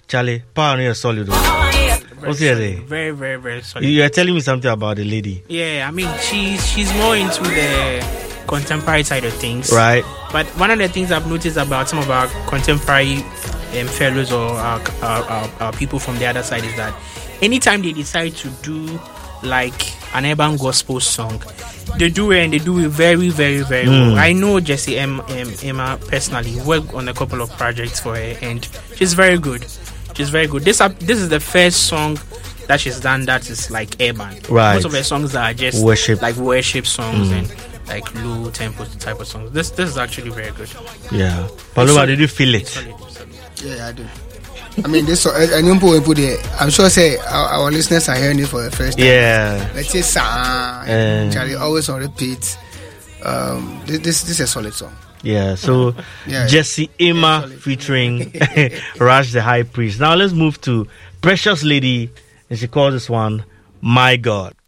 Charlie, power is solid. What's the other? Very, very, very solid. You are telling me something about the lady. Yeah, I mean, she's more into the contemporary side of things. Right. But one of the things I've noticed about some of our contemporary fellows or our people from the other side is that anytime they decide to do like an urban gospel song, they do it and they do it very, very, very well. I know Jessie Emma personally, worked on a couple of projects for her, and she's very good. She's very good. This is the first song that she's done that is like urban. Right. Most of her songs are just worship songs and like low tempo type of songs. This is actually very good. Yeah. Paloma, did you feel it? Solid. Yeah, I do. I mean, this I'm sure say our listeners are hearing it for the first time. Yeah. Let's say Charlie always on repeat. This is a solid song. Yeah, so Jessie Emma featuring Raj the High Priest. Now let's move to Precious Lady, and she calls this one My God.